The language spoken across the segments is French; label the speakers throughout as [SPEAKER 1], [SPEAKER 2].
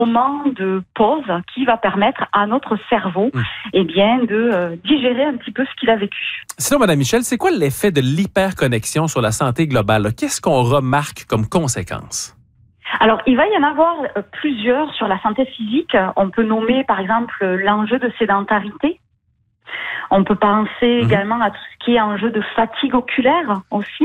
[SPEAKER 1] moment de pause qui va permettre à notre cerveau de digérer un petit peu ce qu'il a vécu.
[SPEAKER 2] Sinon, Mme Michel, c'est quoi l'effet de l'hyperconnexion sur la santé globale, là? Qu'est-ce qu'on remarque comme conséquence?
[SPEAKER 1] Alors, il va y en avoir plusieurs sur la santé physique. On peut nommer, par exemple, l'enjeu de sédentarité. On peut penser également à tout ce qui est enjeu de fatigue oculaire aussi.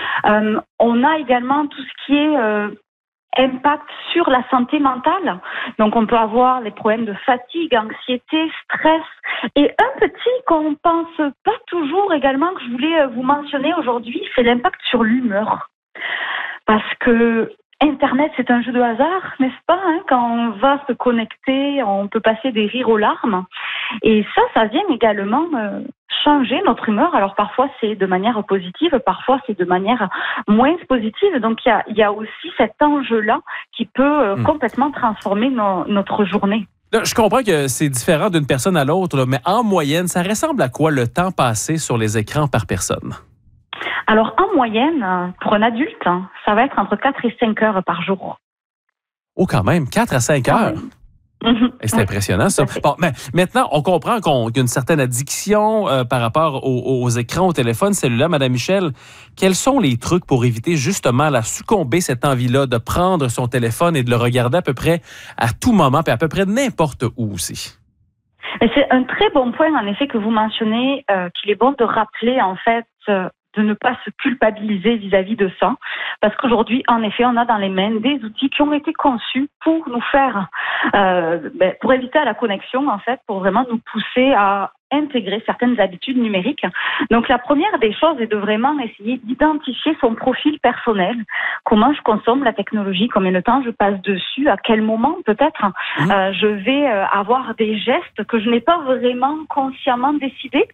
[SPEAKER 1] On a également tout ce qui est impact sur la santé mentale. Donc, on peut avoir les problèmes de fatigue, anxiété, stress. Et un petit qu'on ne pense pas toujours également, que je voulais vous mentionner aujourd'hui, c'est l'impact sur l'humeur. Parce que Internet, c'est un jeu de hasard, n'est-ce pas? Quand on va se connecter, on peut passer des rires aux larmes. Et ça vient également changer notre humeur. Alors parfois, c'est de manière positive, parfois, c'est de manière moins positive. Donc, il y a aussi cet enjeu-là qui peut complètement transformer notre journée.
[SPEAKER 2] Là, je comprends que c'est différent d'une personne à l'autre, là, mais en moyenne, ça ressemble à quoi le temps passé sur les écrans par personne?
[SPEAKER 1] Alors, en moyenne, pour un adulte, ça va être entre 4 et 5 heures par jour.
[SPEAKER 2] Oh, quand même, 4 à 5 heures? C'est impressionnant, ça. Bon, mais maintenant, on comprend qu'il y a une certaine addiction par rapport aux écrans, au téléphone cellulaire. Mme Michel, quels sont les trucs pour éviter justement la succomber cette envie-là de prendre son téléphone et de le regarder à peu près à tout moment, puis à peu près n'importe où aussi?
[SPEAKER 1] C'est un très bon point, en effet, que vous mentionnez, qu'il est bon de rappeler, en fait, de ne pas se culpabiliser vis-à-vis de ça. Parce qu'aujourd'hui, en effet, on a dans les mains des outils qui ont été conçus pour nous faire, pour éviter la connexion, en fait, pour vraiment nous pousser à intégrer certaines habitudes numériques. Donc, la première des choses est de vraiment essayer d'identifier son profil personnel. Comment je consomme la technologie, combien de temps je passe dessus, à quel moment peut-être je vais avoir des gestes que je n'ai pas vraiment consciemment décidés.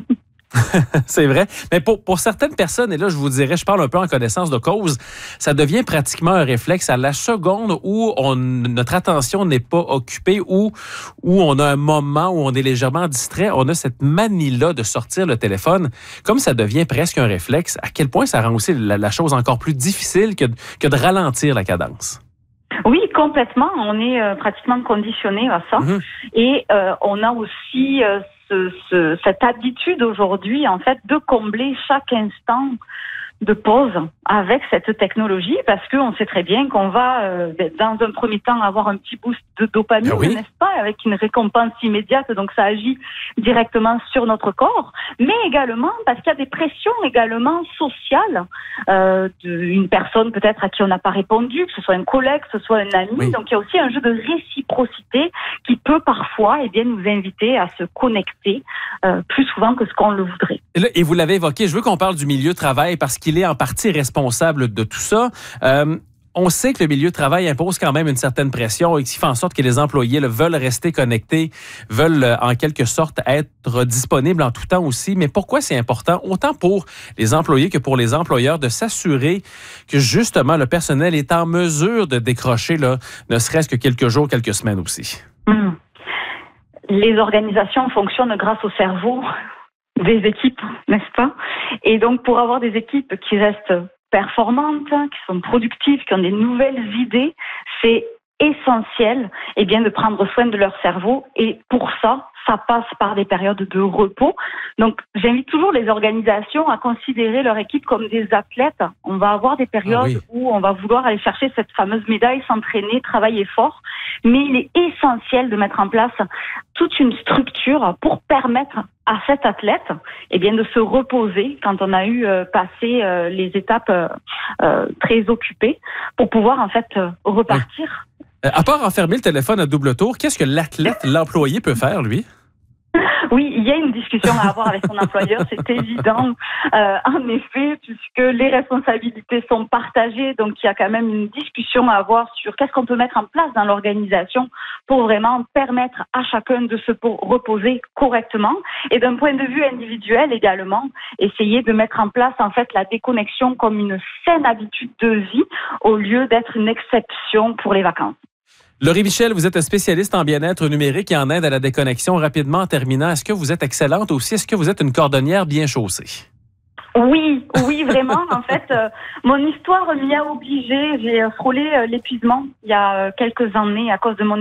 [SPEAKER 2] C'est vrai. Mais pour certaines personnes, et là, je vous dirais, je parle un peu en connaissance de cause, ça devient pratiquement un réflexe à la seconde où notre attention n'est pas occupée, où on a un moment où on est légèrement distrait. On a cette manie-là de sortir le téléphone. Comme ça devient presque un réflexe, à quel point ça rend aussi la chose encore plus difficile que de ralentir la cadence?
[SPEAKER 1] Oui, complètement. On est pratiquement conditionné à ça. Et on a aussi cette habitude aujourd'hui, en fait, de combler chaque instant de pause avec cette technologie, parce qu'on sait très bien qu'on va, dans un premier temps, avoir un petit boost de dopamine, n'est-ce pas, avec une récompense immédiate, donc ça agit directement sur notre corps, mais également parce qu'il y a des pressions également sociales d'une personne peut-être à qui on n'a pas répondu, que ce soit un collègue, que ce soit un ami, donc il y a aussi un jeu de réciprocité qui peut parfois nous inviter à se connecter plus souvent que ce qu'on le voudrait.
[SPEAKER 2] Et vous l'avez évoqué, je veux qu'on parle du milieu de travail parce qu'il est en partie responsable de tout ça. On sait que le milieu de travail impose quand même une certaine pression et qui fait en sorte que les employés veulent rester connectés, veulent en quelque sorte être disponibles en tout temps aussi. Mais pourquoi c'est important, autant pour les employés que pour les employeurs, de s'assurer que justement le personnel est en mesure de décrocher, ne serait-ce que quelques jours, quelques semaines aussi?
[SPEAKER 1] Les organisations fonctionnent grâce au cerveau des équipes, n'est-ce pas? Et donc, pour avoir des équipes qui restent performantes, qui sont productives, qui ont des nouvelles idées, c'est essentiel de prendre soin de leur cerveau. Et pour ça passe par des périodes de repos. Donc, j'invite toujours les organisations à considérer leur équipe comme des athlètes. On va avoir des périodes où on va vouloir aller chercher cette fameuse médaille, s'entraîner, travailler fort. Mais il est essentiel de mettre en place toute une structure pour permettre à cet athlète de se reposer quand on a eu passé les étapes très occupées pour pouvoir en fait repartir.
[SPEAKER 2] À part enfermer le téléphone à double tour, qu'est-ce que l'athlète, l'employé peut faire, lui?
[SPEAKER 1] Oui, il y a une discussion à avoir avec son employeur, c'est évident. En effet, puisque les responsabilités sont partagées, donc il y a quand même une discussion à avoir sur qu'est-ce qu'on peut mettre en place dans l'organisation pour vraiment permettre à chacun de se reposer correctement. Et d'un point de vue individuel également, essayer de mettre en place en fait la déconnexion comme une saine habitude de vie au lieu d'être une exception pour les vacances.
[SPEAKER 2] Laurie Michel, vous êtes spécialiste en bien-être numérique et en aide à la déconnexion. Rapidement, en terminant, est-ce que vous êtes excellente aussi? Est-ce que vous êtes une cordonnière bien chaussée?
[SPEAKER 1] Oui, vraiment. En fait, mon histoire m'y a obligée. J'ai frôlé l'épuisement il y a quelques années à cause de mon